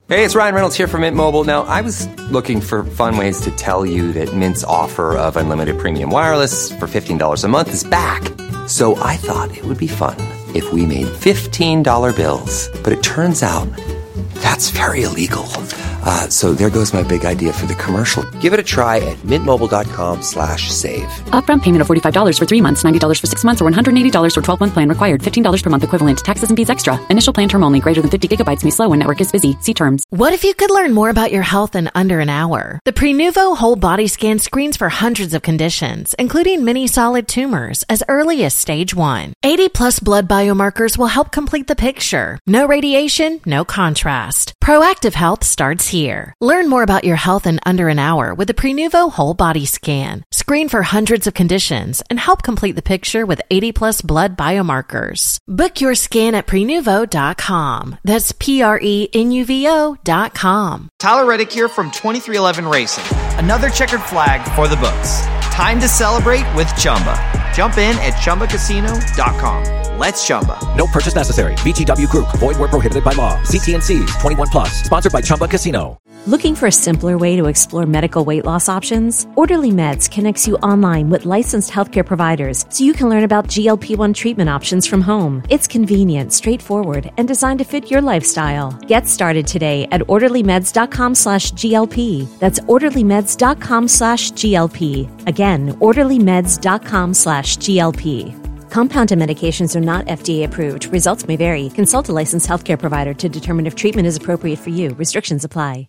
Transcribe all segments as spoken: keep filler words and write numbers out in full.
Hey, it's Ryan Reynolds here from Mint Mobile. Now, I was looking for fun ways to tell you that Mint's offer of unlimited premium wireless for fifteen dollars a month is back. So I thought it would be fun if we made fifteen dollar bills. But it turns out that's very illegal. Uh, so there goes my big idea for the commercial. Give it a try at mintmobile.com slash save. Upfront payment of forty-five dollars for three months, ninety dollars for six months, or one hundred eighty dollars for twelve-month plan required. fifteen dollars per month equivalent. Taxes and fees extra. Initial plan term only. Greater than fifty gigabytes may slow when network is busy. See terms. What if you could learn more about your health in under an hour? The Prenuvo Whole Body Scan screens for hundreds of conditions, including many solid tumors, as early as stage one. eighty plus blood biomarkers will help complete the picture. No radiation, no contrast. Proactive health starts here. Learn more about your health in under an hour with the Prenuvo Whole Body Scan. Screen for hundreds of conditions and help complete the picture with eighty plus blood biomarkers. Book your scan at prenuvo dot com. That's P R E N U V O dot com. Tyler Reddick here from twenty-three eleven Racing. Another checkered flag for the books. Time to celebrate with Chumba. Jump in at chumba casino dot com. Let's Chumba. No purchase necessary. V G W Group. Void where prohibited by law. See T and C's. twenty-one plus. Sponsored by Chumba Casino. Looking for a simpler way to explore medical weight loss options? Orderly Meds connects you online with licensed healthcare providers so you can learn about G L P one treatment options from home. It's convenient, straightforward, and designed to fit your lifestyle. Get started today at orderlymeds.com slash GLP. That's orderlymeds.com slash GLP. Again, orderlymeds.com slash GLP. Compounded medications are not F D A approved. Results may vary. Consult a licensed healthcare provider to determine if treatment is appropriate for you. Restrictions apply.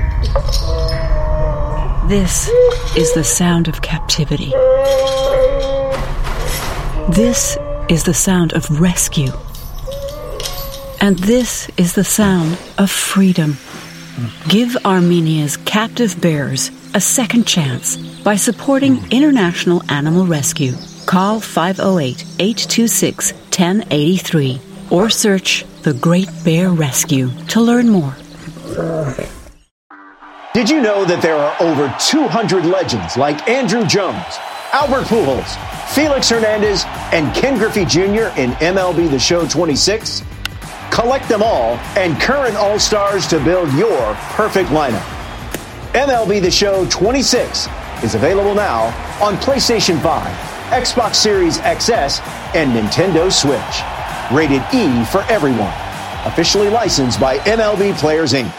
This is the sound of captivity. This is the sound of rescue. And this is the sound of freedom. Give Armenia's captive bears a second chance by supporting International Animal Rescue. Call five oh eight, eight two six, one oh eight three or search The Great Bear Rescue to learn more. Did you know that there are over two hundred legends like Andrew Jones, Albert Pujols, Felix Hernandez, and Ken Griffey Junior in M L B The Show twenty-six? Collect them all and current All-Stars to build your perfect lineup. M L B The Show twenty-six is available now on PlayStation five, Xbox Series X S, and Nintendo Switch. Rated E for everyone. Officially licensed by M L B Players, Incorporated.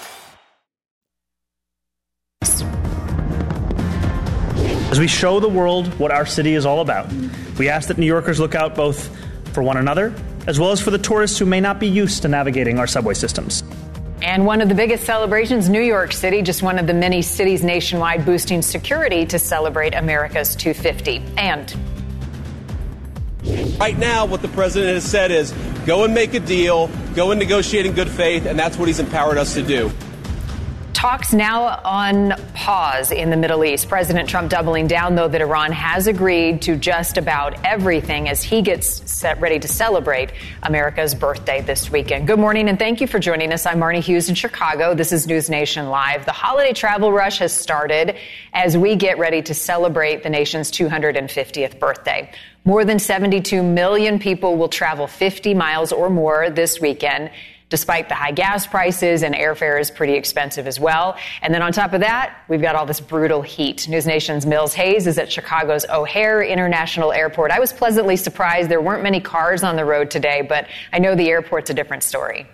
As we show the world what our city is all about, we ask that New Yorkers look out both for one another as well as for the tourists who may not be used to navigating our subway systems. And one of the biggest celebrations, New York City, just one of the many cities nationwide boosting security to celebrate America's two fifty. And right now, what the president has said is go and make a deal, go and negotiate in good faith, and that's what he's empowered us to do. Talks now on pause in the Middle East. President Trump doubling down, though, that Iran has agreed to just about everything as he gets set ready to celebrate America's birthday this weekend. Good morning, and thank you for joining us. I'm Marnie Hughes in Chicago. This is News Nation Live. The holiday travel rush has started as we get ready to celebrate the nation's two hundred fiftieth birthday. More than seventy-two million people will travel fifty miles or more this weekend, despite the high gas prices, and airfare is pretty expensive as well. And then on top of that, we've got all this brutal heat. News Nation's Mills Hayes is at Chicago's O'Hare International Airport. I was pleasantly surprised there weren't many cars on the road today, but I know the airport's a different story.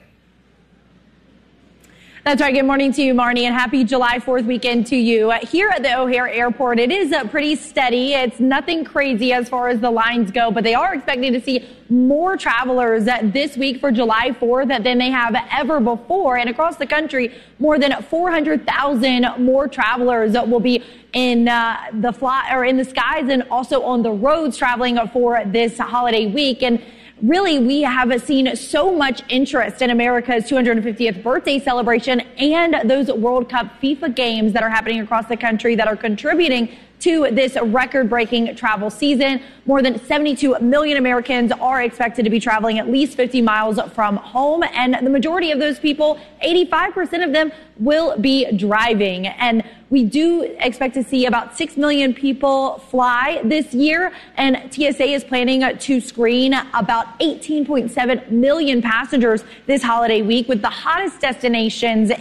That's right. Good morning to you, Marnie, and happy July fourth weekend to you. Uh, here at the O'Hare Airport, it is uh, pretty steady. It's nothing crazy as far as the lines go, but they are expecting to see more travelers uh, this week for July fourth than they have ever before. And across the country, more than four hundred thousand more travelers will be in uh, the fly or in the skies and also on the roads traveling for this holiday week. And really, we have seen so much interest in America's two hundred fiftieth birthday celebration and those World Cup FIFA games that are happening across the country that are contributing to this record-breaking travel season. More than seventy-two million Americans are expected to be traveling at least fifty miles from home, and the majority of those people, eighty-five percent of them, will be driving. And we do expect to see about six million people fly this year, and T S A is planning to screen about eighteen point seven million passengers this holiday week, with the hottest destinations